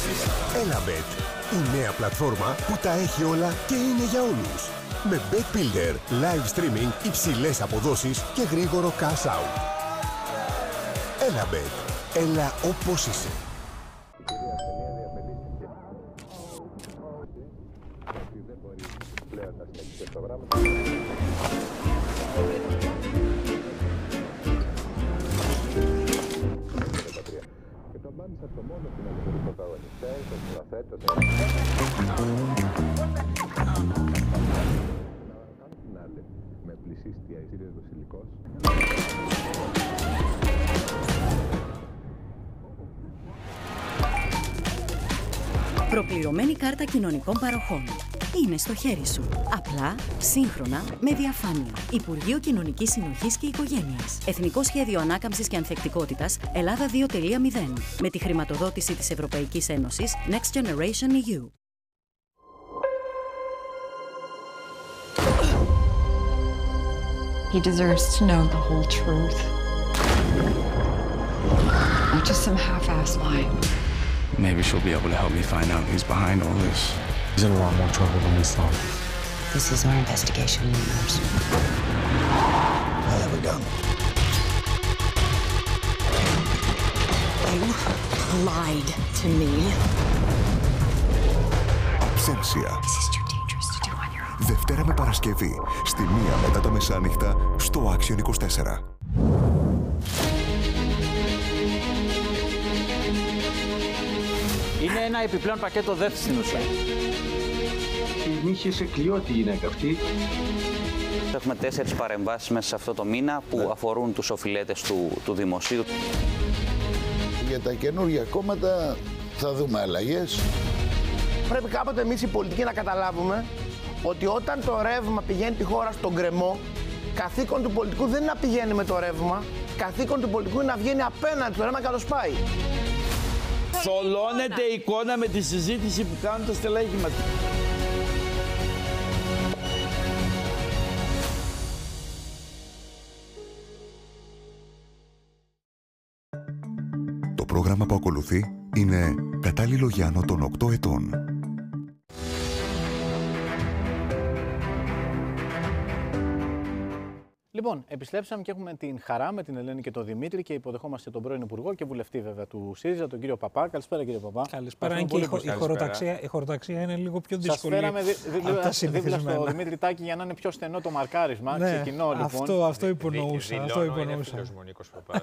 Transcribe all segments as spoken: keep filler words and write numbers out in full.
αποδόσεις. Elabet, η νέα πλατφόρμα που τα έχει όλα και είναι για όλους. Με Bet Builder, live streaming, υψηλές αποδόσεις και γρήγορο cash out. Elabet, έλα όπως είσαι. Προπληρωμένη κάρτα κοινωνικών παροχών. Είναι στο χέρι σου. Απλά, σύγχρονα, με διαφάνεια. Υπουργείο Κοινωνικής Συνοχής και Οικογένειας. Εθνικό Σχέδιο Ανάκαμψης και Ανθεκτικότητας Ελλάδα δύο κόμμα μηδέν. Με τη χρηματοδότηση της Ευρωπαϊκής Ένωσης Next Generation ι γιου. He deserves to know the whole truth. Not just some half-assed lie. Maybe she'll be able to help me find out who's behind all this. He's in a lot more trouble than we thought. This is our investigation, nurse. What have we done? You lied to me. Absentia. Δευτέρα με Παρασκευή, στη μία μετά τα μεσάνυχτα, στο Action είκοσι τέσσερα. Είναι ένα επιπλέον πακέτο ΔΕΘ στην ουσία. Την είχε σε κλειό τη γυναίκα αυτή. Έχουμε τέσσερις παρεμβάσεις μέσα σε αυτό το μήνα που ναι. αφορούν τους οφειλέτες του, του δημοσίου. Για τα καινούργια κόμματα θα δούμε αλλαγές. Πρέπει κάποτε εμείς οι πολιτικοί να καταλάβουμε ότι όταν το ρεύμα πηγαίνει τη χώρα στον γκρεμό, καθήκον του πολιτικού δεν είναι να πηγαίνει με το ρεύμα, καθήκον του πολιτικού είναι να βγαίνει απέναντι το ρεύμα και να το σπάει. Θολώνεται η εικόνα με τη συζήτηση που κάνουν τα στελέχη μας. Το πρόγραμμα που ακολουθεί είναι κατάλληλο για άνω των οκτώ ετών. Λοιπόν, επιστρέψαμε και έχουμε την χαρά με την Ελένη και τον Δημήτρη και υποδεχόμαστε τον πρώην Υπουργό και βουλευτή βέβαια του ΣΥΡΙΖΑ, τον κύριο Παπά. Καλησπέρα κύριε Παπά. Καλησπέρα. Και η, η, χωροταξία, η χωροταξία είναι λίγο πιο δύσκολη. Σας φέραμε δι, δι, δι, δίπλα στο Δημήτρη Τάκη για να είναι πιο στενό το μαρκάρισμα. Ναι, ξεκινώ λοιπόν. Αυτό, αυτό υπονοούσα. Δι, αυτό υπονοούσα. Είναι φίλος Νίκος Παπάς.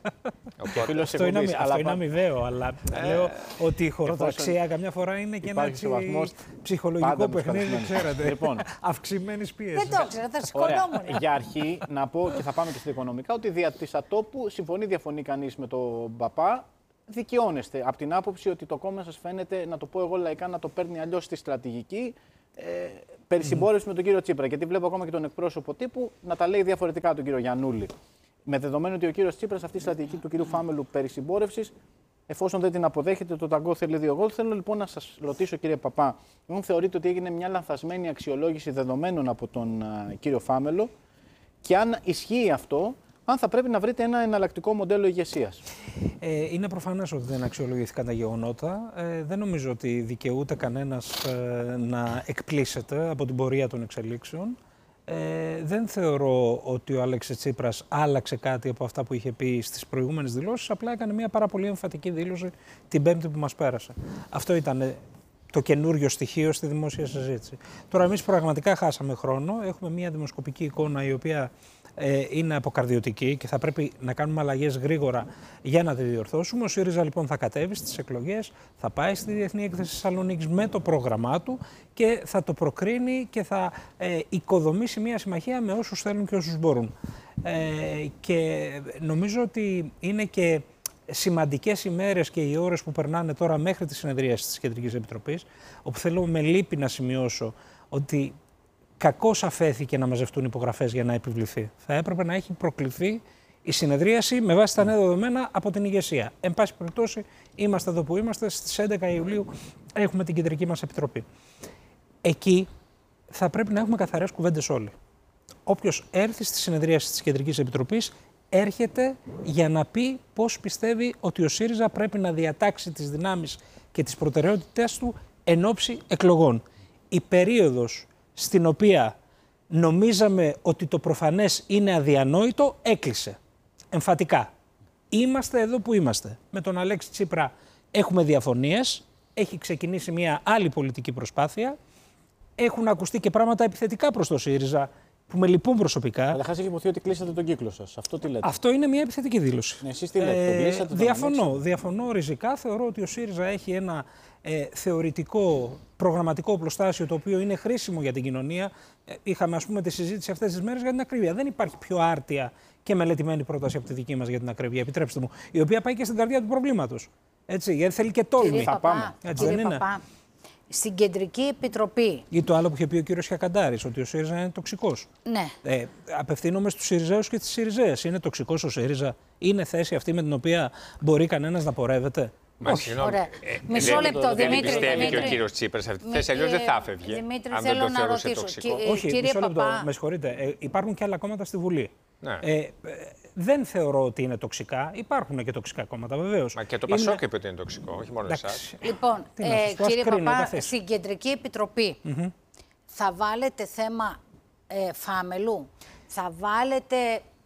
Αυτό είναι, αυτό είναι αμοιβαίο, αλλά λέω ότι η χωροταξία καμιά φορά είναι και ένα ψυχολογικό παιχνίδι, ξέρετε. Αυξημένης πίεσης. Δεν το ξέρω, θα σκοτώμουν. Για αρχή να πω και θα πάμε και στα οικονομικά ότι δια της ατόπου συμφωνεί, διαφωνεί κανείς με τον Παπά. Δικαιώνεστε από την άποψη ότι το κόμμα σας φαίνεται, να το πω εγώ λαϊκά, να το παίρνει αλλιώς στη στρατηγική ε, περί συμπόρευσης mm. με τον κύριο Τσίπρα. Γιατί βλέπω ακόμα και τον εκπρόσωπο τύπου να τα λέει διαφορετικά τον κύριο Γιαννούλη. Με δεδομένο ότι ο κύριος Τσίπρας αυτή η στρατηγική του κύριου Φάμελου περί συμπόρευσης, εφόσον δεν την αποδέχεται, το ταγκό θέλει δύο γκολ. Θέλω λοιπόν να σας ρωτήσω, κύριε Παπά, αν θεωρείτε ότι έγινε μια λανθασμένη αξιολόγηση δεδομένων από τον uh, κύριο Φάμελο και αν ισχύει αυτό, αν θα πρέπει να βρείτε ένα εναλλακτικό μοντέλο ηγεσίας. Ε, είναι προφανές ότι δεν αξιολογήθηκαν τα γεγονότα. Ε, δεν νομίζω ότι δικαιούται κανένας ε, να εκπλήσεται από την πορεία των εξελίξεων. Ε, δεν θεωρώ ότι ο Αλέξης Τσίπρας άλλαξε κάτι από αυτά που είχε πει στις προηγούμενες δηλώσεις, απλά έκανε μια πάρα πολύ εμφατική δήλωση την Πέμπτη που μας πέρασε. Αυτό ήταν το καινούριο στοιχείο στη δημόσια συζήτηση. Τώρα εμείς πραγματικά χάσαμε χρόνο, έχουμε μια δημοσκοπική εικόνα η οποία ε, είναι αποκαρδιωτική και θα πρέπει να κάνουμε αλλαγές γρήγορα για να τη διορθώσουμε. Ο ΣΥΡΙΖΑ λοιπόν θα κατέβει στις εκλογές, θα πάει στη Διεθνή Έκθεση Θεσσαλονίκης με το πρόγραμμά του και θα το προκρίνει και θα ε, οικοδομήσει μια συμμαχία με όσους θέλουν και όσους μπορούν. Ε, και νομίζω ότι είναι και σημαντικές ημέρες και οι ώρες που περνάνε τώρα μέχρι τη συνεδρίαση της Κεντρικής Επιτροπής, όπου θέλω με λύπη να σημειώσω ότι κακώς αφέθηκε να μαζευτούν υπογραφές για να επιβληθεί. Θα έπρεπε να έχει προκληθεί η συνεδρίαση με βάση τα νέα δεδομένα από την ηγεσία. Εν πάση περιπτώσει, είμαστε εδώ που είμαστε. Στις έντεκα Ιουλίου έχουμε την Κεντρική μας Επιτροπή. Εκεί θα πρέπει να έχουμε καθαρές κουβέντες όλοι. Όποιος έρθει στη συνεδρίαση της Κεντρικής Επιτροπής έρχεται για να πει πώς πιστεύει ότι ο ΣΥΡΙΖΑ πρέπει να διατάξει τις δυνάμεις και τις προτεραιότητές του εν ώψη εκλογών. Η περίοδος στην οποία νομίζαμε ότι το προφανές είναι αδιανόητο έκλεισε. Εμφατικά. Είμαστε εδώ που είμαστε. Με τον Αλέξη Τσίπρα έχουμε διαφωνίες, έχει ξεκινήσει μια άλλη πολιτική προσπάθεια, έχουν ακουστεί και πράγματα επιθετικά προς το ΣΥΡΙΖΑ που με λυπούν προσωπικά. Καταρχάς έχει υποθεί ότι κλείσατε τον κύκλο σας. Αυτό τι λέτε? Αυτό είναι μια επιθετική δήλωση. Ναι, εσείς τι λέτε, τον κλείσατε, τον διαφωνώ, ανοίξατε? διαφωνώ ριζικά. Θεωρώ ότι ο ΣΥΡΙΖΑ έχει ένα ε, θεωρητικό, προγραμματικό οπλοστάσιο το οποίο είναι χρήσιμο για την κοινωνία. Ε, είχαμε, ας πούμε, τη συζήτηση αυτές τις μέρες για την ακρίβεια. Δεν υπάρχει πιο άρτια και μελετημένη πρόταση από τη δική μας για την ακρίβεια, επιτρέψτε μου, η οποία πάει και στην καρδιά του προβλήματος. Έτσι, γιατί θέλει και τόλμη. Κύριε Θα Παπά, πάμε. Έτσι, κύριε δεν είναι? Παπά, στην Κεντρική Επιτροπή. Ή το άλλο που είχε πει ο κύριος Χιακαντάρης, ότι ο ΣΥΡΙΖΑ είναι τοξικός. Ναι. Ε, απευθύνομαι στους ΣΥΡΙΖΑΕους και στις ΣΥΡΙΖΑΕες. Είναι τοξικός ο ΣΥΡΙΖΑ? Είναι θέση αυτή με την οποία μπορεί κανένας να πορεύεται? Μα όχι. συγγνώμη, Ωραία. ε, Μισό δεν, λεπτό, δεν Δημήτρη, πιστεύει Δημήτρη. και ο κύριος Τσίπρας αυτή τη Μη- θέση, αλλιώς δεν θα έφευγε. Δημήτρη, αν θέλω δεν το να θεωρούσε ρωτήσω. τοξικό. Κυ- Όχι, κύριε μισό λεπτό, Παπά. με συγχωρείτε. Ε, υπάρχουν και άλλα κόμματα στη Βουλή. Ναι. Ε, ε, δεν θεωρώ ότι είναι τοξικά. Υπάρχουν και τοξικά κόμματα, βεβαίως. Μα και το Είναι- Πασόκ είπε ότι είναι τοξικό, όχι μόνο Εντάξει. εσάς. Λοιπόν, Τι να ε, σας πω, ας κύριε κρίνω, Παπά, καθές. στην Κεντρική Επιτροπή Μμμ. θα βάλετε θέμα ε, φάμελου, θα βάλετε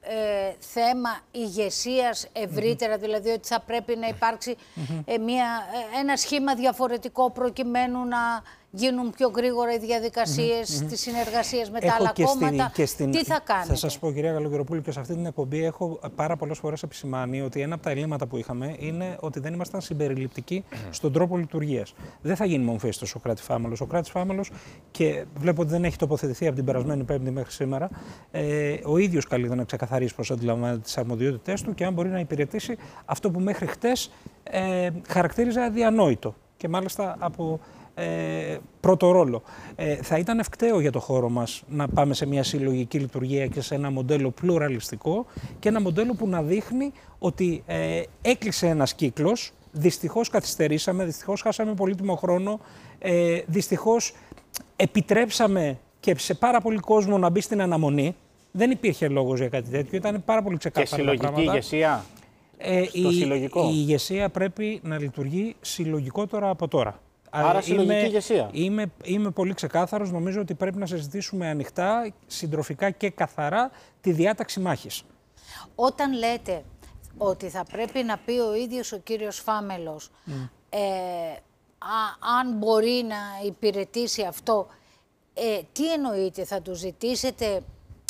ε, θέμα ηγεσίας ευρύτερα, δηλαδή ότι θα πρέπει να υπάρξει ε, μια, ε, ένα σχήμα διαφορετικό προκειμένου να γίνουν πιο γρήγορα οι διαδικασίες της συνεργασίας με τα Έχω άλλα και στην- κόμματα. και στην- Τι θα κάνετε? Θα σας πω, κυρία Καλογεροπούλου, και σε αυτή την εκπομπή έχω πάρα πολλές φορές επισημάνει ότι ένα από τα ελλείμματα που είχαμε είναι ότι δεν ήμασταν συμπεριληπτικοί στον τρόπο λειτουργίας. Δεν θα γίνει μομφίστος ο Κράτης Φάμελος. Ο Κράτης Φάμελος, και βλέπω ότι δεν έχει τοποθετηθεί από την περασμένη Πέμπτη μέχρι σήμερα, ε, ο ίδιος καλείται να ξεκαθαρίσει πώς αντιλαμβάνεται τις αρμοδιότητές του και αν μπορεί να υπηρετήσει αυτό που μέχρι χτες ε, χαρακτήριζε αδιανόητο. Και μάλιστα από Ε, πρώτο ρόλο. Ε, θα ήταν ευκταίο για το χώρο μας να πάμε σε μια συλλογική λειτουργία και σε ένα μοντέλο πλουραλιστικό και ένα μοντέλο που να δείχνει ότι ε, έκλεισε ένας κύκλος, δυστυχώς καθυστερήσαμε, δυστυχώς χάσαμε πολύτιμο χρόνο, ε, δυστυχώς επιτρέψαμε και σε πάρα πολύ κόσμο να μπει στην αναμονή. Δεν υπήρχε λόγος για κάτι τέτοιο, ήταν πάρα πολύ ξεκάθαρα Και συλλογική τα πράγματα. ηγεσία. Ε, στο η, συλλογικό. η ηγεσία πρέπει να λειτουργεί συλλογικότερα από τώρα. Άρα συλλογική είμαι, ηγεσία. Είμαι, είμαι πολύ ξεκάθαρος. Νομίζω ότι πρέπει να συζητήσουμε ανοιχτά, συντροφικά και καθαρά τη διάταξη μάχης. Όταν λέτε ότι θα πρέπει να πει ο ίδιος ο κύριος Φάμελος Mm. ε, α, αν μπορεί να υπηρετήσει αυτό, ε, τι εννοείτε, θα του ζητήσετε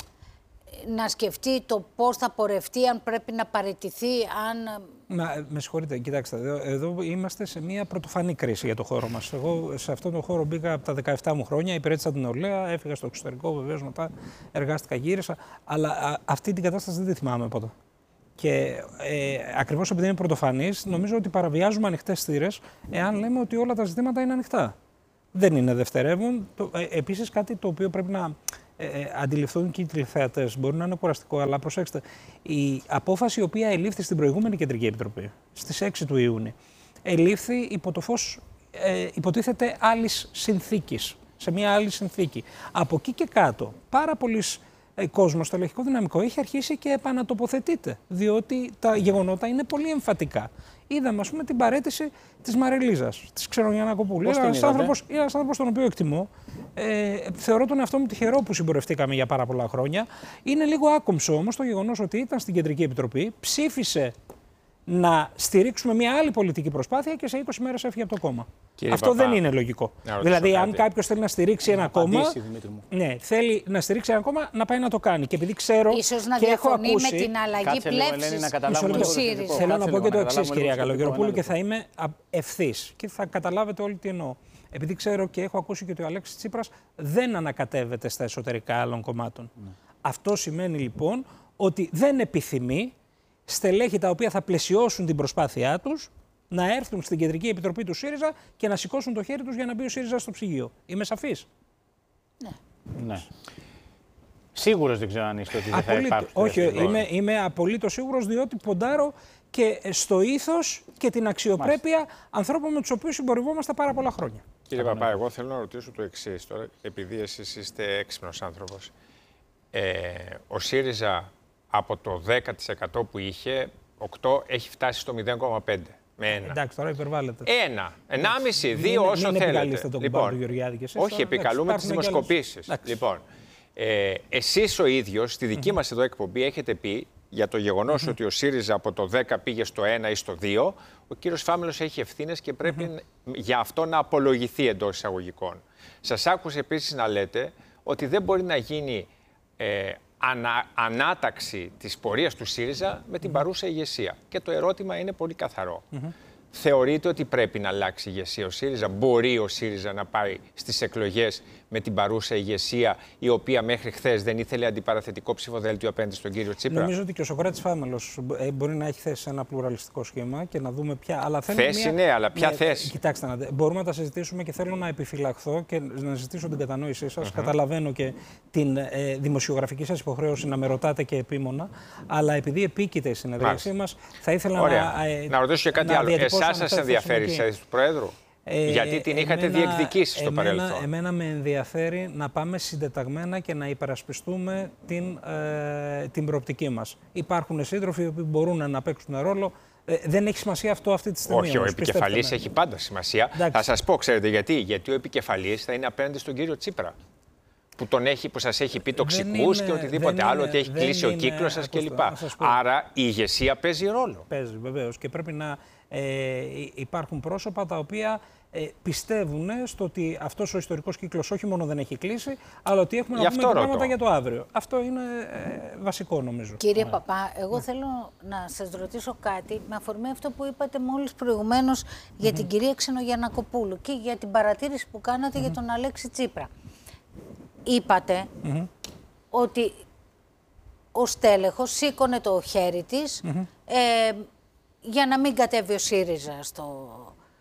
να σκεφτεί το πώς θα πορευτεί, αν πρέπει να παραιτηθεί, αν... Να, με συγχωρείτε, κοιτάξτε, εδώ, εδώ είμαστε σε μια πρωτοφανή κρίση για το χώρο μας. Εγώ σε αυτόν τον χώρο μπήκα από τα δεκαεπτά μου χρόνια, υπηρέτησα την νεολαία, έφυγα στο εξωτερικό, βεβαίως μετά εργάστηκα, γύρισα, αλλά α, αυτή την κατάσταση δεν τη θυμάμαι ποτέ. Και ε, ακριβώς επειδή είναι πρωτοφανής, νομίζω ότι παραβιάζουμε ανοιχτές θύρες εάν λέμε ότι όλα τα ζητήματα είναι ανοιχτά. Δεν είναι δευτερεύουν. Το, ε, επίσης κάτι το οποίο πρέπει να ε, ε, αντιληφθούν και οι τηλεθεατές, μπορεί να είναι κουραστικό, αλλά προσέξτε, η απόφαση η οποία ελήφθη στην προηγούμενη Κεντρική Επιτροπή, στις έξι του Ιούνιου, ελήφθη υπό το φως, ε, υποτίθεται, άλλης συνθήκης, σε μια άλλη συνθήκη. Από εκεί και κάτω, πάρα πολλοί κόσμος στο ελεγχικό δυναμικό έχει αρχίσει και επανατοποθετείται, διότι τα γεγονότα είναι πολύ εμφατικά. Είδαμε, ας πούμε, την παραίτηση της Μαριλίζας, της Ξερονιανακοπούλου. Είναι ένας άνθρωπος, ένας άνθρωπος τον οποίο εκτιμώ. Ε, θεωρώ τον εαυτό μου τυχερό που συμπορευτήκαμε για πάρα πολλά χρόνια. Είναι λίγο άκομψο όμως το γεγονός ότι ήταν στην Κεντρική Επιτροπή, ψήφισε να στηρίξουμε μια άλλη πολιτική προσπάθεια και σε είκοσι μέρες έφυγε από το κόμμα. Κύριε Αυτό Παπά, δεν είναι λογικό. Δηλαδή, αν κάποιος θέλει να στηρίξει ένα κόμμα. Ναι, θέλει να στηρίξει ένα κόμμα, να πάει να το κάνει. Και επειδή ξέρω. Ίσως να και έχω διαφωνεί ακούσει, με την αλλαγή πλεύσης του ΣΥΡΙΖΑ. Θέλω να πω και το εξής, κυρία Καλογεροπούλου, και θα είμαι ευθύς και θα καταλάβετε όλοι τι εννοώ. Επειδή ξέρω και έχω ακούσει και ότι ο Αλέξης Τσίπρας δεν ανακατεύεται στα εσωτερικά άλλων κομμάτων. Ναι. Αυτό σημαίνει λοιπόν ότι δεν επιθυμεί στελέχη τα οποία θα πλαισιώσουν την προσπάθειά τους να έρθουν στην Κεντρική Επιτροπή του ΣΥΡΙΖΑ και να σηκώσουν το χέρι τους για να μπει ο ΣΥΡΙΖΑ στο ψυγείο. Είμαι σαφής? Ναι. Ναι. Σίγουρος δεν ξέρω αν είστε ότι δεν θα υπάρξει. Όχι, είμαι, είμαι απολύτως σίγουρος, διότι ποντάρω και στο ήθος και την αξιοπρέπεια Μάλιστα. ανθρώπων με τους οποίους συμπορευόμαστε πάρα πολλά χρόνια. Κύριε Παπά, εγώ θέλω να ρωτήσω το εξής τώρα, επειδή εσείς είστε έξυπνος άνθρωπος. Ε, ο ΣΥΡΙΖΑ από το δέκα τοις εκατό που είχε, οκτώ έχει φτάσει στο μηδέν κόμμα πέντε. Με ένα. Εντάξει, τώρα υπερβάλλεται. Ένα, ενάμιση, δύο, μην, όσο μην θέλετε. Το λοιπόν, του Γεωργιάδη και εσείς, όχι, τώρα, επικαλούμε τις δημοσκοπήσεις. Λοιπόν, ε, εσείς ο ίδιος, στη δική mm-hmm. μας εδώ εκπομπή, έχετε πει για το γεγονός mm-hmm. ότι ο ΣΥΡΙΖΑ από το δέκα πήγε στο ένα ή στο δύο, ο κύριος Φάμελος έχει ευθύνες και πρέπει mm-hmm. για αυτό να απολογηθεί εντός εισαγωγικών. Σας άκουσε επίσης να λέτε ότι δεν μπορεί να γίνει ε, ανα, ανάταξη της πορείας του ΣΥΡΙΖΑ με την παρούσα ηγεσία. Και το ερώτημα είναι πολύ καθαρό. Mm-hmm. Θεωρείτε ότι πρέπει να αλλάξει η ηγεσία ο ΣΥΡΙΖΑ? Μπορεί ο ΣΥΡΙΖΑ να πάει στις εκλογές με την παρούσα ηγεσία, η οποία μέχρι χθες δεν ήθελε αντιπαραθετικό ψηφοδέλτιο απέναντι στον κύριο Τσίπρα? Νομίζω ότι και ο Σωκράτης Φάμελος μπορεί να έχει θέσει σε ένα πλουραλιστικό σχήμα και να δούμε ποια. Αλλά θέση, μια... ναι, αλλά ποια μια... θέση? Κοιτάξτε, να... μπορούμε να τα συζητήσουμε και θέλω να επιφυλαχθώ και να ζητήσω την κατανόησή σας. Mm-hmm. Καταλαβαίνω και την ε, δημοσιογραφική σας υποχρέωση να με ρωτάτε και επίμονα, αλλά επειδή επίκειται η συνεδρίασή μας, θα ήθελα Ωραία. να. Ε, να ρωτήσω και κάτι άλλο. Εσάς σας ενδιαφέρει η θέση του Προέδρου? Ε, Γιατί την είχατε εμένα, διεκδικήσει στο εμένα, παρελθόν. Εμένα με ενδιαφέρει να πάμε συντεταγμένα και να υπερασπιστούμε την, ε, την προοπτική μας. Υπάρχουν σύντροφοι που μπορούν να παίξουν ρόλο. Ε, δεν έχει σημασία αυτό αυτή τη στιγμή. Όχι, όμως, ο επικεφαλής έχει πάντα σημασία. Εντάξει. Θα σας πω, ξέρετε γιατί. Γιατί ο επικεφαλής θα είναι απέναντι στον κύριο Τσίπρα. Που, τον έχει, που σας έχει πει τοξικούς και οτιδήποτε άλλο, είναι, ότι έχει κλείσει είναι, ο κύκλος σας κλπ. Άρα η ηγεσία παίζει ρόλο. Παίζει βεβαίως και πρέπει να ε, υπάρχουν πρόσωπα τα οποία ε, πιστεύουν στο ότι αυτός ο ιστορικός κύκλος όχι μόνο δεν έχει κλείσει, αλλά ότι έχουμε να πούμε και πράγματα για το αύριο. Αυτό είναι ε, βασικό νομίζω. Κύριε yeah. Παπά, εγώ yeah. θέλω να σας ρωτήσω κάτι με αφορμή αυτό που είπατε μόλις προηγουμένως mm-hmm. για την κυρία Ξενογιαννακοπούλου και για την παρατήρηση που κάνατε mm-hmm. για τον Αλέξη Τσίπρα. Είπατε mm-hmm. ότι ο στέλεχος σήκωνε το χέρι της mm-hmm. ε, για να μην κατέβει ο ΣΥΡΙΖΑ στο,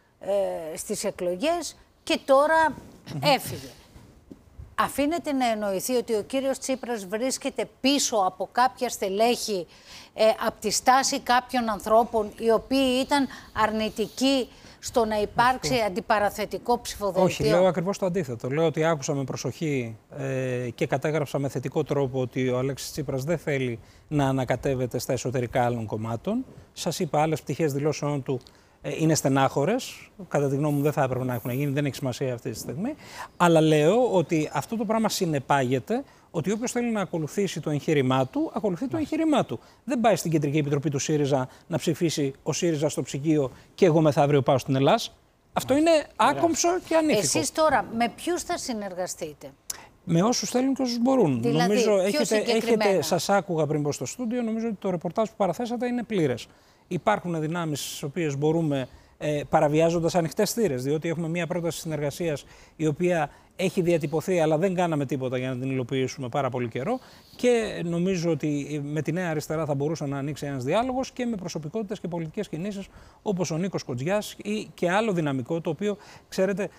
ε, στις εκλογές και τώρα mm-hmm. έφυγε. Αφήνεται να εννοηθεί ότι ο κύριος Τσίπρας βρίσκεται πίσω από κάποια στελέχη, ε, από τη στάση κάποιων ανθρώπων οι οποίοι ήταν αρνητικοί στο να υπάρξει αυτό. Αντιπαραθετικό ψηφοδέλτιο? Όχι, λέω ακριβώς το αντίθετο. Λέω ότι άκουσα με προσοχή ε, και κατέγραψα με θετικό τρόπο ότι ο Αλέξης Τσίπρας δεν θέλει να ανακατεύεται στα εσωτερικά άλλων κομμάτων. Σας είπα, άλλες πτυχές δηλώσεων του ε, είναι στενάχωρες. Κατά τη γνώμη μου δεν θα έπρεπε να έχουν γίνει, δεν έχει σημασία αυτή τη στιγμή. Αλλά λέω ότι αυτό το πράγμα συνεπάγεται ότι όποιος θέλει να ακολουθήσει το εγχείρημά του, ακολουθεί το εγχείρημά του. Δεν πάει στην Κεντρική Επιτροπή του ΣΥΡΙΖΑ να ψηφίσει ο ΣΥΡΙΖΑ στο ψυγείο και εγώ μεθαύριο πάω στην Ελλάδα. Αυτό είναι άκομψο και ανήθικο. Εσείς τώρα με ποιους θα συνεργαστείτε? Με όσους θέλουν και όσους μπορούν. Δηλαδή, νομίζω έχετε, έχετε, σας άκουγα πριν πω στο στούντιο, νομίζω ότι το ρεπορτάζ που παραθέσατε είναι πλήρες. Υπάρχουν δυνάμεις στις οποίες μπορούμε, ε, παραβιάζοντας ανοιχτές θύρες, διότι έχουμε μια πρόταση συνεργασίας η οποία έχει διατυπωθεί, αλλά δεν κάναμε τίποτα για να την υλοποιήσουμε πάρα πολύ καιρό. Και νομίζω ότι με τη Νέα Αριστερά θα μπορούσε να ανοίξει ένας διάλογος και με προσωπικότητες και πολιτικές κινήσεις όπως ο Νίκος Κοντζιάς ή και άλλο δυναμικό, το οποίο, ξέρετε,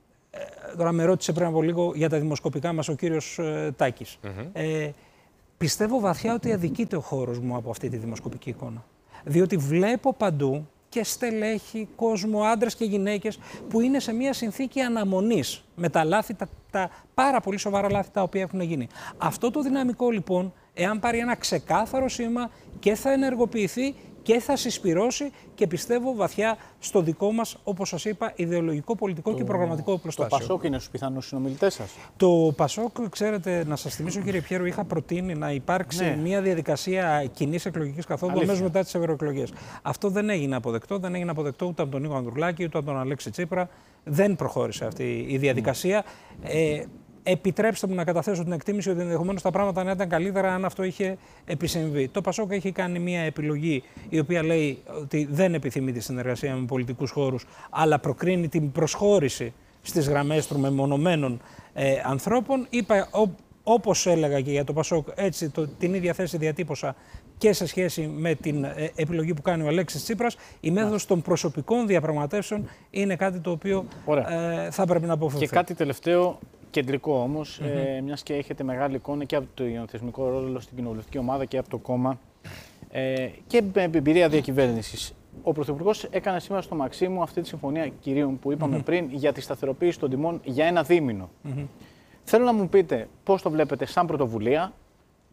τώρα με ρώτησε πριν από λίγο για τα δημοσκοπικά μας ο κύριος ε, Τάκης. Mm-hmm. Ε, πιστεύω βαθιά ότι αδικείται ο χώρος μου από αυτή τη δημοσκοπική εικόνα. Διότι βλέπω παντού και στελέχη, κόσμο, άντρες και γυναίκες που είναι σε μια συνθήκη αναμονής με τα λάθη, τα, τα πάρα πολύ σοβαρά λάθη τα οποία έχουν γίνει. Αυτό το δυναμικό λοιπόν, εάν πάρει ένα ξεκάθαρο σήμα και θα ενεργοποιηθεί και θα συσπυρώσει και πιστεύω βαθιά στο δικό μας, όπως σας είπα, ιδεολογικό, πολιτικό το, και προγραμματικό οπλοστάσιο. Το Πασόκ είναι στους πιθανούς συνομιλητές σας? Το Πασόκ, ξέρετε, να σας θυμίσω κύριε Πιέρου, είχα προτείνει να υπάρξει ναι. μια διαδικασία κοινής εκλογικής καθόδου αμέσως μετά τις ευρωεκλογές. Αυτό δεν έγινε αποδεκτό, δεν έγινε αποδεκτό ούτε από τον Νίκο Ανδρουλάκη, ούτε από τον Αλέξη Τσίπρα. Δεν προχώρησε αυτή η διαδικασία. Mm. Ε, Επιτρέψτε μου να καταθέσω την εκτίμηση ότι ενδεχομένως τα πράγματα να ήταν καλύτερα αν αυτό είχε επισυμβεί. Το Πασόκ έχει κάνει μια επιλογή η οποία λέει ότι δεν επιθυμεί τη συνεργασία με πολιτικούς χώρους, αλλά προκρίνει την προσχώρηση στις γραμμές των μεμονωμένων ε, ανθρώπων. Είπα, ό, όπως έλεγα και για το Πασόκ, έτσι το, την ίδια θέση διατύπωσα και σε σχέση με την ε, επιλογή που κάνει ο Αλέξης Τσίπρας. Η μέθοδος των προσωπικών διαπραγματεύσεων είναι κάτι το οποίο ε, θα πρέπει να αποφευθεί. Και κάτι τελευταίο. Κεντρικό όμως, mm-hmm. ε, μιας και έχετε μεγάλη εικόνα και από το θεσμικό ρόλο στην κοινοβουλευτική ομάδα και από το κόμμα ε, και με εμπειρία διακυβέρνησης. Ο Πρωθυπουργός έκανε σήμερα στο Μαξίμου αυτή τη συμφωνία κυρίων που είπαμε mm-hmm. πριν για τη σταθεροποίηση των τιμών για ένα δίμηνο. Mm-hmm. Θέλω να μου πείτε πώς το βλέπετε σαν πρωτοβουλία,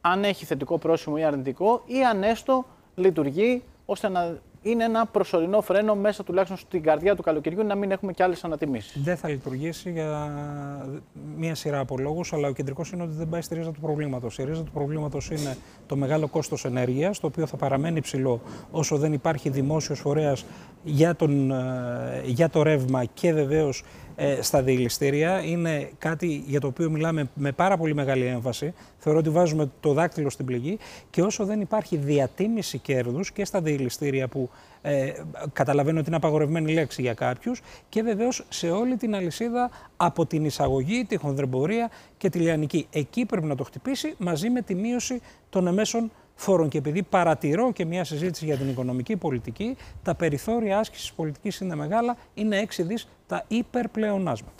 αν έχει θετικό πρόσημο ή αρνητικό, ή αν έστω λειτουργεί ώστε να είναι ένα προσωρινό φρένο μέσα τουλάχιστον στην καρδιά του καλοκαιριού, να μην έχουμε κι άλλες ανατιμήσεις. Δεν θα λειτουργήσει για μία σειρά από λόγους, αλλά ο κεντρικός είναι ότι δεν πάει στη ρίζα του προβλήματος. Η ρίζα του προβλήματος είναι το μεγάλο κόστος ενέργειας, το οποίο θα παραμένει υψηλό όσο δεν υπάρχει δημόσιος φορέας για, τον, για το ρεύμα και βεβαίως ε, στα διελιστήρια. Είναι κάτι για το οποίο μιλάμε με πάρα πολύ μεγάλη έμφαση. Θεωρώ ότι βάζουμε το δάκτυλο στην πληγή, και όσο δεν υπάρχει διατίμηση κέρδους και στα διελιστήρια, που ε, καταλαβαίνω ότι είναι απαγορευμένη λέξη για κάποιους, και βεβαίως σε όλη την αλυσίδα από την εισαγωγή, τη χονδρεμπορία και τη λιανική. Εκεί πρέπει να το χτυπήσει μαζί με τη μείωση των εμέσων φόρων. Και επειδή παρατηρώ και μια συζήτηση για την οικονομική πολιτική, τα περιθώρια άσκησης πολιτικής είναι μεγάλα, είναι έξι δις τα υπερπλεονάσματα.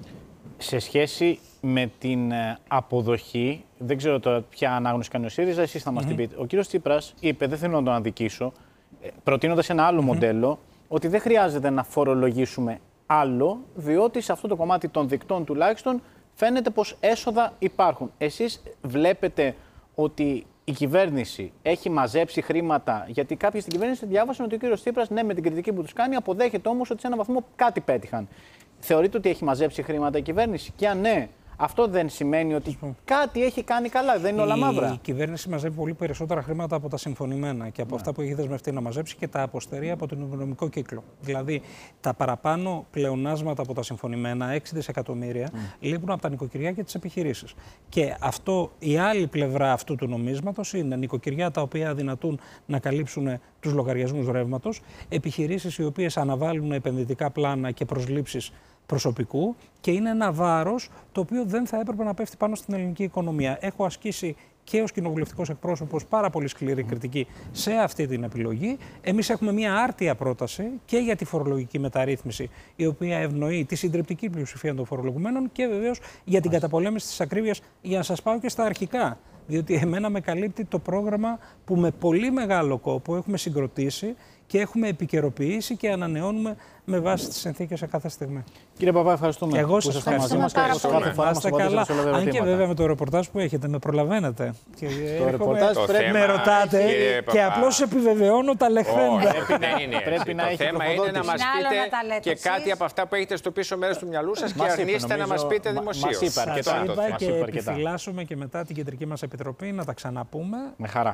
Σε σχέση με την αποδοχή, δεν ξέρω τώρα ποια ανάγνωση κάνει ο ΣΥΡΙΖΑ, εσείς θα μας mm-hmm. την πείτε. Ο κύριος Τσίπρας είπε, δεν θέλω να τον αδικήσω, προτείνοντας ένα άλλο mm-hmm. μοντέλο, ότι δεν χρειάζεται να φορολογήσουμε άλλο, διότι σε αυτό το κομμάτι των δικτών τουλάχιστον φαίνεται πως έσοδα υπάρχουν. Εσείς βλέπετε ότι η κυβέρνηση έχει μαζέψει χρήματα, γιατί κάποιοι στην κυβέρνηση διάβασαν ότι ο κύριος Τσίπρας, ναι, με την κριτική που τους κάνει, αποδέχεται όμως ότι σε έναν βαθμό κάτι πέτυχαν. Θεωρείτε ότι έχει μαζέψει χρήματα η κυβέρνηση? Και αν ναι, αυτό δεν σημαίνει ότι κάτι έχει κάνει καλά, δεν είναι όλα μαύρα? Η κυβέρνηση μαζεύει πολύ περισσότερα χρήματα από τα συμφωνημένα και από ναι. αυτά που έχει δεσμευτεί να μαζέψει, και τα αποστερεί από τον οικονομικό κύκλο. Δηλαδή, τα παραπάνω πλεονάσματα από τα συμφωνημένα, έξι δισεκατομμύρια, mm. λείπουν από τα νοικοκυριά και τις επιχειρήσεις. Και αυτό, η άλλη πλευρά αυτού του νομίσματος είναι νοικοκυριά τα οποία αδυνατούν να καλύψουν τους λογαριασμούς ρεύματος, επιχειρήσεις οι οποίες αναβάλουν επενδυτικά πλάνα και προσλήψεις προσωπικού, και είναι ένα βάρος το οποίο δεν θα έπρεπε να πέφτει πάνω στην ελληνική οικονομία. Έχω ασκήσει και ως κοινοβουλευτικός εκπρόσωπος πάρα πολύ σκληρή κριτική σε αυτή την επιλογή. Εμείς έχουμε μια άρτια πρόταση και για τη φορολογική μεταρρύθμιση, η οποία ευνοεί τη συντριπτική πλειοψηφία των φορολογουμένων, και βεβαίως για την καταπολέμηση της ακρίβειας, για να σας πάω και στα αρχικά. Διότι εμένα με καλύπτει το πρόγραμμα που με πολύ μεγάλο κόπο έχουμε συγκροτήσει και έχουμε επικαιροποιήσει και ανανεώνουμε με βάση τις συνθήκες σε κάθε στιγμή. Κύριε Παπά, ευχαριστούμε. Εγώ σας ευχαριστώ. Μας και κάθε φορά μας καλά. Αν και βέβαια με το ρεπορτάζ που έχετε με προλαβαίνετε. Και το ρεπορτάζ πρέπει με ρωτάτε και απλώς επιβεβαιώνω τα λεχθέντα. Πρέπει να έχει. Το θέμα είναι να μας πείτε και κάτι από αυτά που έχετε στο πίσω μέρος του μυαλού σας και αρνείστε να μας πείτε δημοσίως. Σας είπα και επιφυλάσσομαι και μετά την κεντρική μας επιτροπή να τα ξαναπούμε. Με χαρά.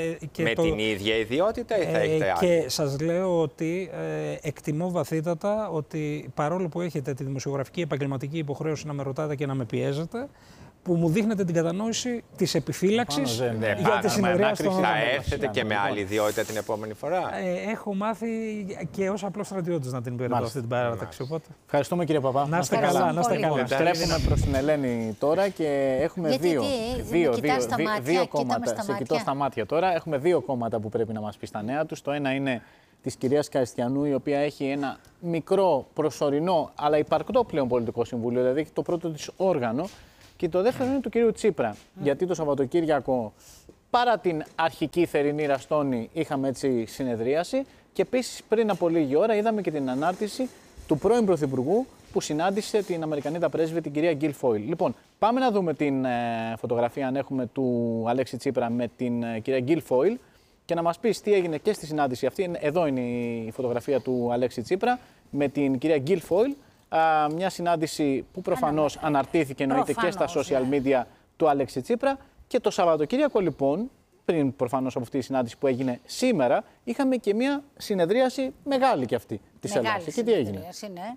Με την ίδια ιδιότητα ή θα έχετε άλλη? Και σας λέω ότι εκτιμώ βαθύτατα ότι παρόλο που έχετε τη δημοσιογραφική επαγγελματική υποχρέωση να με ρωτάτε και να με πιέζετε, που μου δείχνετε την κατανόηση της επιφύλαξης ναι, ναι, για τη συνεδρίαση των. Θα έρθετε και με άλλη ιδιότητα την επόμενη φορά? Ε, έχω μάθει και ως απλός στρατιώτης να την υπηρετώ αυτή την παράταξη. Οπότε. Ευχαριστούμε, κύριε Παπά. Να είστε καλά. Να είστε καλά. Στρέφουμε προς την Ελένη τώρα και έχουμε Γιατί, δύο, τι, δύο, δύο, στα δύο, μάτια, δύο κόμματα. Στα Σε κοιτώ στα μάτια τώρα. Έχουμε δύο κόμματα που πρέπει να μας πει στα νέα τους. Το ένα είναι της κυρίας Καριστιανού, η οποία έχει ένα μικρό, προσωρινό, αλλά υπαρκτό πλέον πολιτικό συμβούλιο, δηλαδή έχει το πρώτο της όργανο. Και το δεύτερο είναι του κυρίου Τσίπρα. Mm. Γιατί το Σαββατοκύριακο, παρά την αρχική θερινή ραστόνη, είχαμε έτσι συνεδρίαση. Και επίσης πριν από λίγη ώρα είδαμε και την ανάρτηση του πρώην Πρωθυπουργού που συνάντησε την Αμερικανίδα πρέσβη, την κυρία Γκίλ Φόιλ. Λοιπόν, πάμε να δούμε την ε, φωτογραφία, αν έχουμε, του Αλέξη Τσίπρα με την ε, κυρία Γκίλ Φόιλ, και να μας πεις τι έγινε και στη συνάντηση αυτή. Εδώ είναι η φωτογραφία του Αλέξη Τσίπρα με την κυρία Γκίλ Φόιλ. Μια συνάντηση που προφανώς αναρτήθηκε εννοείται και στα social media ναι. του Αλέξη Τσίπρα. Και το Σαββατοκύριακο, λοιπόν, πριν προφανώς από αυτή τη συνάντηση που έγινε σήμερα, είχαμε και μια συνεδρίαση μεγάλη και αυτή της Ελλάδας. Και τι έγινε? Ναι.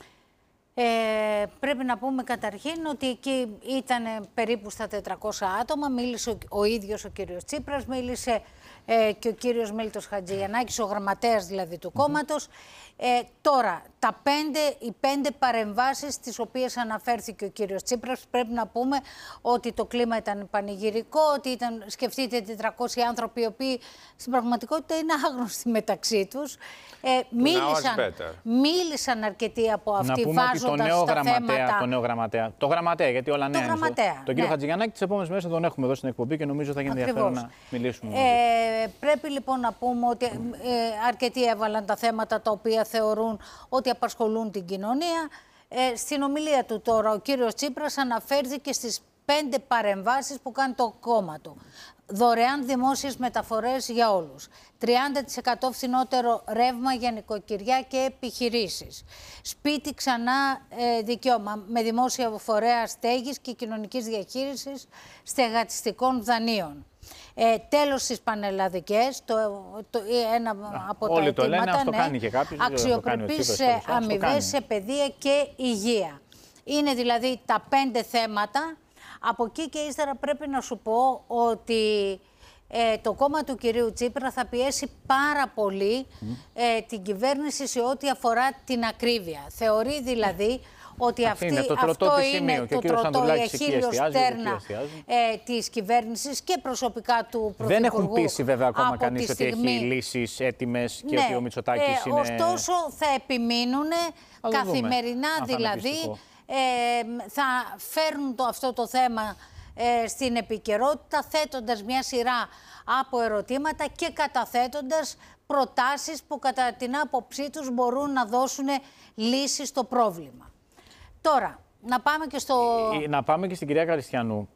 Ε, πρέπει να πούμε καταρχήν ότι εκεί ήταν περίπου στα τετρακόσια άτομα. Μίλησε ο, ο ίδιος ο κύριος Τσίπρας, μίλησε ε, και ο κύριος Μίλτος Χατζηγιαννάκης, ο γραμματέας δηλαδή του κόμματος. Ε, τώρα, τα πέντε, οι πέντε παρεμβάσεις τις οποίες αναφέρθηκε ο κύριος Τσίπρας, πρέπει να πούμε ότι το κλίμα ήταν πανηγυρικό, ότι ήταν, σκεφτείτε, τετρακόσιοι άνθρωποι οι οποίοι στην πραγματικότητα είναι άγνωστοι μεταξύ τους. Ε, μίλησαν, μίλησαν αρκετοί από αυτοί, βάζοντας το τα θέματα. Το νέο γραμματέα, το γραμματέα, γιατί όλα νέα είναι. Τον ναι. κύριο Χατζηγιαννάκη τις επόμενες μέρες θα τον έχουμε εδώ στην εκπομπή και νομίζω θα γίνει ενδιαφέρον να μιλήσουμε. Ε, πρέπει λοιπόν να πούμε ότι ε, αρκετοί έβαλαν τα θέματα τα οποία θεωρούν ότι απασχολούν την κοινωνία. Ε, στην ομιλία του τώρα ο κύριος Τσίπρας αναφέρθηκε στις πέντε παρεμβάσεις που κάνει το κόμμα του. Δωρεάν δημόσιες μεταφορές για όλους. τριάντα τοις εκατό φθηνότερο ρεύμα για νοικοκυριά και επιχειρήσεις. Σπίτι ξανά ε, δικαίωμα με δημόσια φορέα στέγης και κοινωνικής διαχείρισης στεγαστικών δανείων. Ε, τέλος στις πανελλαδικές, το, το, ένα Α, από όλοι τα αιτήματα, το λένε, ναι, κάνει και κάποιος, αξιοπρεπείς αμοιβές σε παιδεία και υγεία. Είναι δηλαδή τα πέντε θέματα. Από εκεί και ύστερα πρέπει να σου πω ότι ε, το κόμμα του κυρίου Τσίπρα θα πιέσει πάρα πολύ mm. ε, την κυβέρνηση σε ό,τι αφορά την ακρίβεια. Θεωρεί δηλαδή ότι αυτή, είναι το αυτό είναι το τροτό, η αχίλιος στέρνα ε, της κυβέρνησης και προσωπικά του Πρωθυπουργού. Δεν έχουν πείσει βέβαια ακόμα κανείς στιγμή... ότι έχει λύσεις έτοιμες και ναι, ότι ο Μητσοτάκης ε, είναι... Ωστόσο θα επιμείνουν καθημερινά δηλαδή... Ε, θα φέρνουν το, αυτό το θέμα ε, στην επικαιρότητα, θέτοντας μια σειρά από ερωτήματα και καταθέτοντας προτάσεις που κατά την άποψή τους μπορούν να δώσουν λύσεις στο πρόβλημα. Τώρα, να πάμε και στο... Να πάμε και στην κυρία Καριστιανού.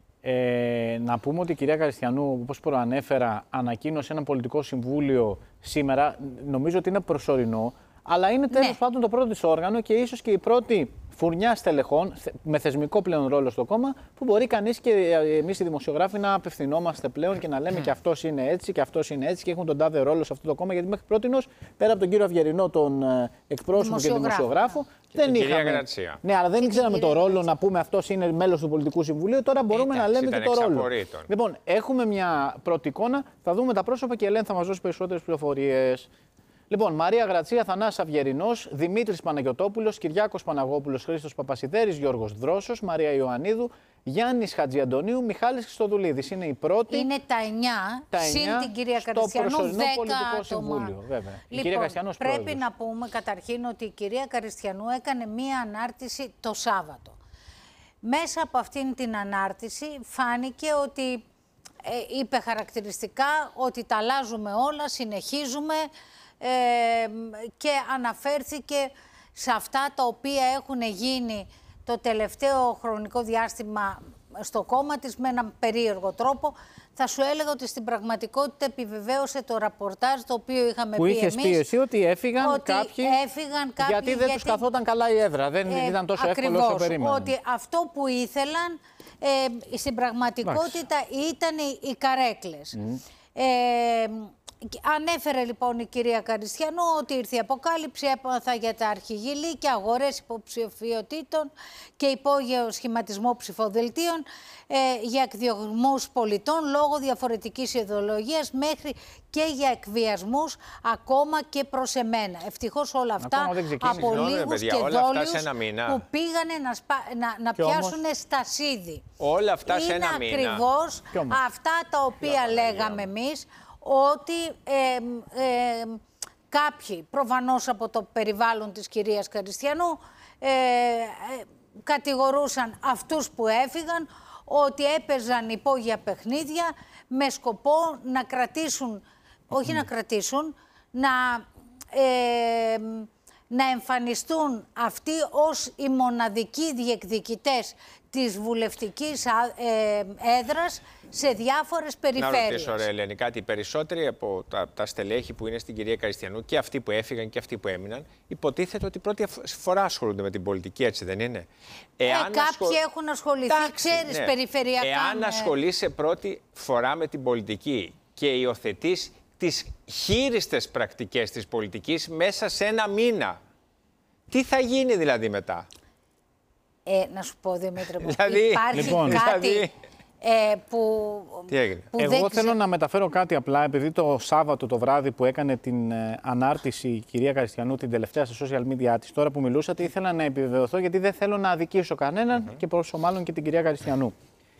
Ε, να πούμε ότι η κυρία Καριστιανού, όπως προανέφερα, ανακοίνωσε ένα πολιτικό συμβούλιο σήμερα. Νομίζω ότι είναι προσωρινό, αλλά είναι τέλος ναι. πάντων το πρώτο της όργανο και ίσως και η πρώτη φουρνιά στελεχών με θεσμικό πλέον ρόλο στο κόμμα, που μπορεί κανείς και εμείς οι δημοσιογράφοι να απευθυνόμαστε πλέον και να λέμε και αυτός είναι έτσι και αυτός είναι έτσι και έχουν τον τάδε ρόλο σε αυτό το κόμμα. Γιατί μέχρι πρότινος, πέρα από τον κύριο Αυγερινό, τον εκπρόσωπο και δημοσιογράφο, και δεν είχαμε. Γρατσία. Ναι, αλλά δεν ήξεραμε το ρόλο να πούμε αυτός είναι μέλος του Πολιτικού Συμβουλίου. Τώρα μπορούμε ήταν, να λέμε και το ρόλο. Λοιπόν, έχουμε μια πρώτη εικόνα, θα δούμε τα πρόσωπα και η Ελένη θα μας δώσει περισσότερες πληροφορίες. Λοιπόν, Μαρία Γρατσία, Θανάσης Αυγερινός, Δημήτρης Παναγιωτόπουλος, Κυριάκος Παναγόπουλος, Χρήστος Παπασιδέρης, Γιώργος Δρόσος, Μαρία Ιωαννίδου, Γιάννης Χατζιαντονίου, Μιχάλης Χριστοδουλίδης. Είναι η πρώτη. Είναι τα εννιά, τα εννιά συν την κυρία Καριστιανού, δέκα Συμβούλιο, βέβαια. Λοιπόν, η κυρία Καριστιανός πρέπει πρόεδρος. να πούμε καταρχήν ότι η κυρία Καριστιανού έκανε μία ανάρτηση το Σάββατο. Μέσα από αυτήν την ανάρτηση φάνηκε ότι ε, είπε χαρακτηριστικά ότι τα αλλάζουμε όλα, συνεχίζουμε. Ε, και αναφέρθηκε σε αυτά τα οποία έχουν γίνει το τελευταίο χρονικό διάστημα στο κόμμα της με έναν περίεργο τρόπο. Θα σου έλεγα ότι στην πραγματικότητα επιβεβαίωσε το ραπορτάζ το οποίο είχαμε που πει εμείς. Που είχες πει εσύ ότι έφυγαν ότι κάποιοι, έφυγαν κάποιοι γιατί δεν γιατί... τους καθόταν καλά η έδρα, δεν ε, ήταν τόσο ακριβώς, εύκολο όσο περίμεναν. Ότι αυτό που ήθελαν ε, στην πραγματικότητα Άξι. ήταν οι, οι καρέκλες. Mm. Ε, Ανέφερε λοιπόν η κυρία Καριστιανού ότι ήρθε η αποκάλυψη, έπαθα για τα αρχηγηλή και αγορές υποψηφιωτήτων και υπόγειο σχηματισμό ψηφοδελτίων ε, για εκδιωγμούς πολιτών λόγω διαφορετικής ιδεολογίας μέχρι και για εκβιασμούς ακόμα και προς εμένα. Ευτυχώς όλα αυτά από λίγους και δόλιους που πήγανε να, σπα... να, να πιάσουν όμως... στασίδι. Όλα αυτά σε ένα μήνα. Είναι ακριβώς αυτά τα οποία λέγαμε εμείς, ότι ε, ε, κάποιοι, προφανώς από το περιβάλλον της κυρίας Καριστιανού, ε, ε, κατηγορούσαν αυτούς που έφυγαν ότι έπαιζαν υπόγεια παιχνίδια με σκοπό να κρατήσουν, όχι να κρατήσουν, να, ε, να εμφανιστούν αυτοί ως οι μοναδικοί διεκδικητές της βουλευτικής ε, έδρας σε διάφορες περιφέρειες. Να ρωτήσω, ρε Ελένη, κάτι περισσότεροι από τα, τα στελέχη που είναι στην κυρία Καριστιανού και αυτοί που έφυγαν και αυτοί που έμειναν, υποτίθεται ότι πρώτη φορά ασχολούνται με την πολιτική, έτσι δεν είναι? Εάν ε, κάποιοι ασχολ... έχουν ασχοληθεί, Τάξη, ξέρεις, ναι. περιφερειακά. Εάν ναι. ασχολείσαι πρώτη φορά με την πολιτική και υιοθετείς τις χείριστες πρακτικές της πολιτικής μέσα σε ένα μήνα, τι θα γίνει δηλαδή μετά? Ε, να σου πω, Δημήτρη μου, δηλαδή, υπάρχει λοιπόν, κάτι δηλαδή... ε, που, Τι έγινε? που Εγώ δεν θέλω να μεταφέρω κάτι απλά, επειδή το Σάββατο το βράδυ που έκανε την ε, ανάρτηση η κυρία Καριστιανού την τελευταία στα social media της, τώρα που μιλούσατε, ήθελα να επιβεβαιωθώ γιατί δεν θέλω να αδικήσω κανέναν mm-hmm. και πόσο μάλλον και την κυρία Καριστιανού.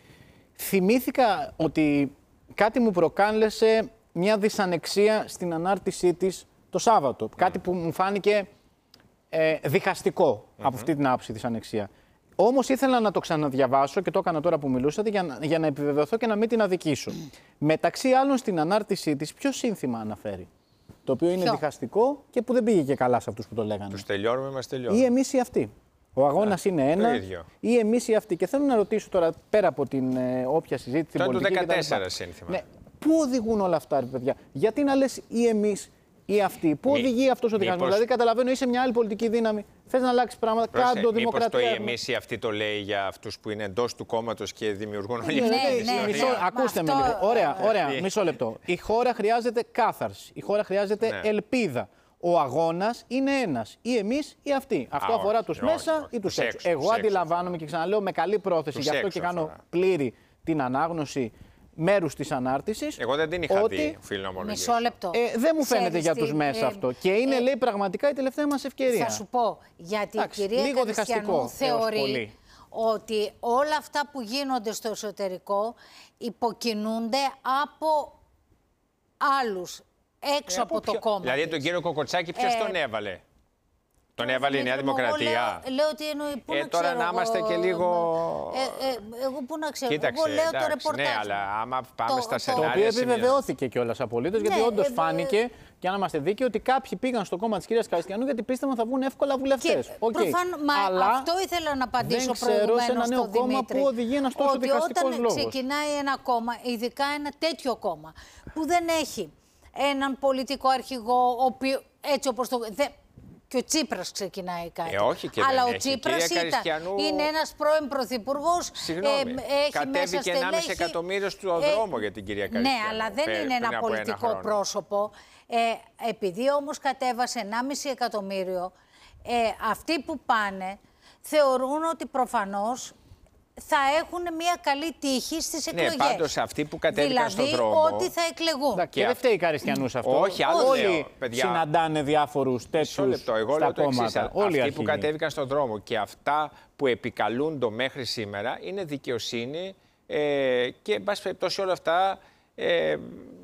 Θυμήθηκα ότι κάτι μου προκάλεσε μια δυσανεξία στην ανάρτησή της το Σάββατο. Mm-hmm. Κάτι που μου φάνηκε ε, διχαστικό mm-hmm. από αυτή την άποψη δυσανεξία. Όμως ήθελα να το ξαναδιαβάσω και το έκανα τώρα που μιλούσατε για να, για να επιβεβαιωθώ και να μην την αδικήσω. Mm. Μεταξύ άλλων στην ανάρτησή της, ποιο σύνθημα αναφέρει? Το οποίο είναι ποιο? διχαστικό και που δεν πήγε και καλά σε αυτούς που το λέγανε. Τους τελειώνουμε, μας τελειώνουμε. Ή εμείς ή αυτοί. Ο αγώνας είναι ένα, ή εμείς ή αυτοί. Και θέλω να ρωτήσω τώρα, πέρα από την ε, όποια συζήτηση. Το δεκατέσσερα σύνθημα. Ναι. Πού οδηγούν όλα αυτά, ρε παιδιά? Γιατί να λες ή εμείς ή αυτοί? Πού Μη, οδηγεί αυτός ο διχασμός? Δηλαδή, καταλαβαίνω, είσαι μια άλλη πολιτική δύναμη. Θες να αλλάξει πράγματα, κάτω δημοκρατία. Μήπως το ή εμείς ή αυτοί το λέει για αυτούς που είναι εντός του κόμματος και δημιουργούν όλη αυτή τη ιστορία? Ακούστε με λίγο. Ωραία, ωραία. Μισό λεπτό. Η χώρα χρειάζεται κάθαρση. Η χώρα χρειάζεται ελπίδα. Ο αγώνας είναι ένας. Ή εμείς ή αυτοί. Αυτό αφορά τους μέσα ή τους έξω. Εγώ αντιλαμβάνομαι και ξαναλέω με καλή πρόθεση, γι' αυτό και κάνω πλήρη την ανάγνωση μέρους της ανάρτησης. Εγώ δεν την είχα ότι... δει, φίλο να ομολογήσω. Μισό λεπτό. Ε, δεν μου φαίνεται για τους μέσα ε, αυτό. Και είναι, ε, λέει, πραγματικά η τελευταία μας ευκαιρία. Θα σου πω, γιατί η κυρία Χριστιανού θεωρεί ότι όλα αυτά που γίνονται στο εσωτερικό υποκινούνται από άλλους έξω ε, από, από το κόμμα. Δηλαδή της. τον κύριο Κοκοτσάκη ποιος ε, τον έβαλε? Τον έβαλε η Νέα Δημοκρατία. Λέω, λέω ότι εννοεί, πού ε, να τώρα ξέρω, να είμαστε και λίγο... Ε, ε, εγώ πού να ξέρω, Κοίταξε, εγώ λέω εντάξει, το ρεπορτάζ. Ναι, αλλά άμα πάμε το, στα σενάρια... Το οποίο επιβεβαιώθηκε κιόλας απολύτως, ναι, γιατί όντως ε, φάνηκε, και αν είμαστε δίκαιοι, ότι κάποιοι πήγαν στο κόμμα της κυρίας Χριστιανού γιατί πίστευαν θα βγουν εύκολα βουλευτές. Okay. Προφανώς, μα αλλά αυτό ήθελα να απαντήσω προηγουμένως στο Δημήτρη. Ένα νέο κόμμα που οδηγεί ένας τόσο δικαστικός λόγος. Ότι όταν ξεκινάει ένα κόμμα, ειδικά ένα τέτοιο κόμμα, που δεν έχει έναν πολιτικό αρχηγό, έτσι όπως το... Και ο Τσίπρας ξεκινάει κάτι. Ε, όχι και αλλά δεν ο Τσίπρας ήταν. Χριστιανού... Είναι ένας πρώην πρωθυπουργός. Συγγνώμη, ε, κατέβηκε ενάμιση εκατομμύριο στο ε, δρόμο για την κυρία Χριστιανού. Ναι, αλλά δεν πέ, είναι ένα πολιτικό ένα πρόσωπο. Ε, επειδή όμως κατέβασε ενάμιση εκατομμύριο, ε, αυτοί που πάνε θεωρούν ότι προφανώς θα έχουν μια καλή τύχη στις εκλογές. Ναι, πάντως αυτοί που κατέβηκαν δηλαδή, στον δρόμο... ότι θα εκλεγούν. Και, και δεν φταίει η Καριστιανούς αυτό. Όχι, άλλο όλοι λέω, παιδιά. Συναντάνε διάφορους τέτοιους λεπτό, εγώ στα λέω το εξής, κόμματα. αυτοί όλοι που κατέβηκαν στον δρόμο και αυτά που επικαλούν το μέχρι σήμερα είναι δικαιοσύνη ε, και, εν πάση περιπτώσει, όλα αυτά ε,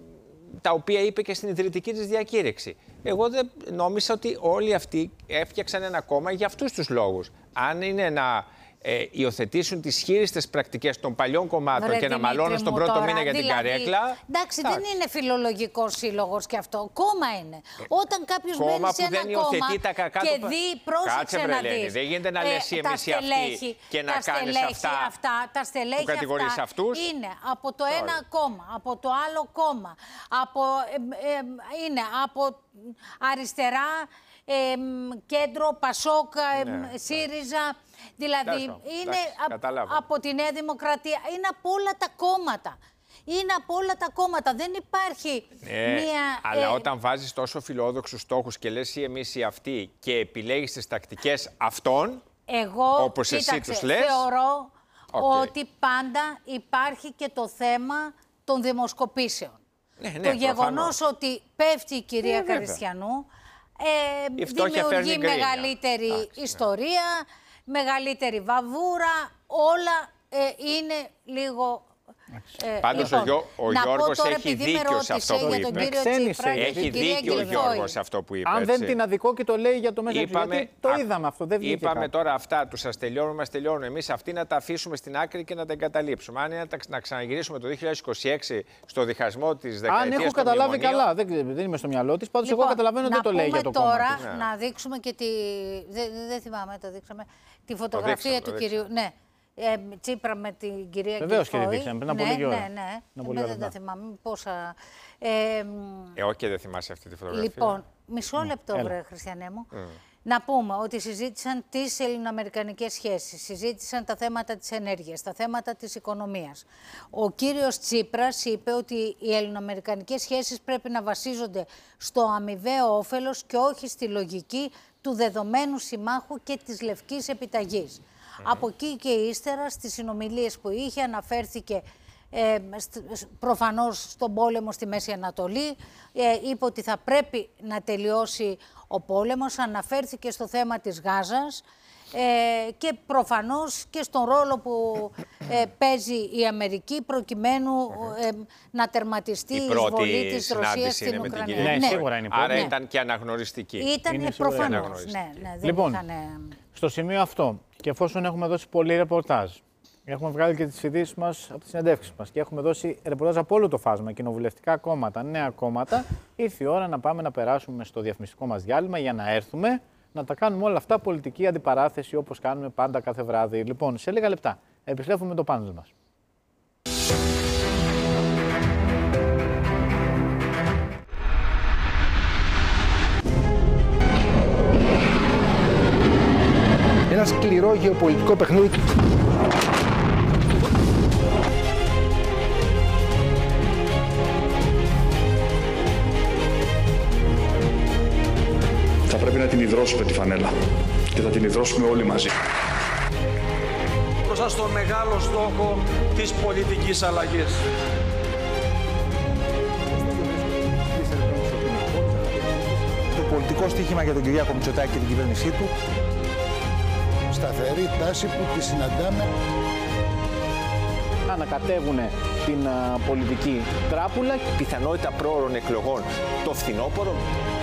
τα οποία είπε και στην ιδρυτική της διακήρυξη. Εγώ δεν νόμιζα ότι όλοι αυτοί έφτιαξαν ένα κόμμα για αυτούς τους λόγους. Αν είναι να ε, υιοθετήσουν τις χείριστες πρακτικές των παλιών κομμάτων Βρε, και να μαλώνουν στον πρώτο τώρα, μήνα για δηλαδή, την καρέκλα. Εντάξει, δεν είναι φιλολογικός σύλλογος και αυτό. Κόμμα είναι. Όταν κάποιος μένει σε ένα κόμμα τα κακά και δει, πρόσεξε να δεις. Δεν γίνεται να λες η εμείς ή αυτή και να κάνεις αυτά, αυτά τα στελέχη που αυτά αυτούς. Είναι από το ένα κόμμα, από το άλλο κόμμα, από, ε, ε, είναι από αριστερά, ε, κέντρο, Πασόκ, ε, ναι, ΣΥΡΙΖΑ. Δηλαδή, Τάσο, είναι εντάξει, α, από τη Νέα Δημοκρατία, είναι από όλα τα κόμματα. Είναι από όλα τα κόμματα. Δεν υπάρχει ναι, μία... Αλλά ε... όταν βάζεις τόσο φιλόδοξους στόχους και λες ή εμείς ή αυτοί και επιλέγεις τις τακτικές αυτών, εγώ, όπως κοίταξε, εσύ τους λες... θεωρώ okay. ότι πάντα υπάρχει και το θέμα των δημοσκοπήσεων. Ναι, ναι, το γεγονός προφανώς. ότι πέφτει η κυρία ναι, Καριστιανού ε, δημιουργεί μεγαλύτερη Άξι, ιστορία, ναι. μεγαλύτερη βαβούρα, όλα ε, είναι λίγο... Ε, Πάντως λοιπόν, ο, ο Γιώργος τώρα, έχει δίκιο σε αυτό που είπε. Ξένησε, έχει δίκιο ο Γιώργος σε αυτό που είπε. Αν δεν την αδικό και το λέει για το μέσα είπαμε, γιατί το είδαμε αυτό, δεν βγήκε Είπαμε κάτι. Τώρα αυτά, τους σας τελειώνουν, μας τελειώνουν. Εμείς αυτοί να τα αφήσουμε στην άκρη και να τα εγκαταλείψουμε. Αν είναι να, τα, να ξαναγυρίσουμε το δύο χιλιάδες είκοσι έξι στο διχασμό της δεκαετίας. Αν έχω καταλάβει καλά, δεν, δεν είμαι στο μυαλό της, πάντως λοιπόν, εγώ καταλαβαίνω ότι δεν το λέει για το κόμμα. Τώρα να δείξουμε και τη... Δεν θυμάμαι, το δείξαμε. Τη φωτογραφία του κυρίου. Ε, Τσίπρα με την κυρία Κυρκόη. Βεβαίως και τη δείξαμε, πριν από λίγη ώρα. Ναι, ναι, ναι. Δεν τα θυμάμαι πόσα... Ε, ε, όχι και δεν θυμάσαι αυτή τη φωτογραφία. Λοιπόν, μισό λεπτό, mm. βρε Χριστιανέ μου. Mm. Να πούμε ότι συζήτησαν τις ελληνοαμερικανικές σχέσεις, συζήτησαν τα θέματα της ενέργειας, τα θέματα της οικονομίας. Ο κύριος Τσίπρας είπε ότι οι ελληνοαμερικανικές σχέσεις πρέπει να βασίζονται στο αμοιβαίο όφελος και όχι στη λογική του δεδομένου συμμάχου και της λευκής επιταγής. Mm-hmm. Από εκεί και ύστερα στις συνομιλίες που είχε αναφέρθηκε ε, προφανώς στον πόλεμο στη Μέση Ανατολή, ε, είπε ότι θα πρέπει να τελειώσει ο πόλεμος, αναφέρθηκε στο θέμα της Γάζας ε, και προφανώς και στον ρόλο που ε, παίζει η Αμερική προκειμένου ε, να τερματιστεί η εισβολή της Ρωσίας στην Ουκρανία. Ναι, ναι, σίγουρα είναι. Άρα ναι. ήταν και αναγνωριστική. Ήταν προφανώς. Ναι, ναι, δεν λοιπόν, είχαν... στο σημείο αυτό και εφόσον έχουμε δώσει πολύ ρεπορτάζ, έχουμε βγάλει και τις ειδήσεις μας από τις συνεντεύξεις μας και έχουμε δώσει ρεπορτάζ από όλο το φάσμα, κοινοβουλευτικά κόμματα, νέα κόμματα, ήρθε η ώρα να πάμε να περάσουμε στο διαφημιστικό μας διάλειμμα για να έρθουμε να τα κάνουμε όλα αυτά πολιτική αντιπαράθεση όπως κάνουμε πάντα κάθε βράδυ. Λοιπόν, σε λίγα λεπτά επιστρέφουμε με το πάνελ μας. Ένα σκληρό γεωπολιτικό παιχνίδι. Θα πρέπει να την υδρώσουμε τη φανέλα και θα την υδρώσουμε όλοι μαζί. Μπροστά στο μεγάλο στόχο της πολιτικής αλλαγής. Το πολιτικό στοίχημα για τον Κυριάκο Μητσοτάκη και την κυβέρνησή του. Σταθερή τάση που τη συναντάμε. Ανακατεύουν την α, πολιτική τράπουλα. Πιθανότητα πρόωρων εκλογών το φθινόπωρο.